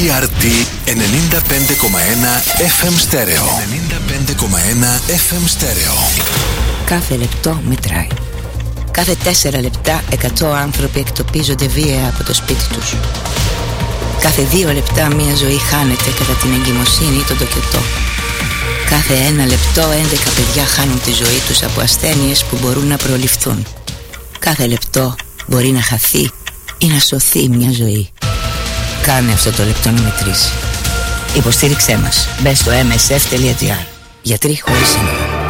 ERT 95,1 FM στέρεο. 95,1 FM στέρεο. Κάθε λεπτό μετράει. Κάθε 4 λεπτά 100 άνθρωποι εκτοπίζονται βία από το σπίτι τους. Κάθε 2 λεπτά μια ζωή χάνεται κατά την εγκυμοσύνη ή τον τοκετό. Κάθε 1 λεπτό 11 παιδιά χάνουν τη ζωή τους από ασθένειες που μπορούν να προληφθούν. Κάθε λεπτό μπορεί να χαθεί ή να σωθεί μια ζωή. Κάνε αυτό το λεπτό να μετρήσει. Υποστήριξέ μας. Μπες στο msf.gr. Γιατροί χωρίς σύνορα.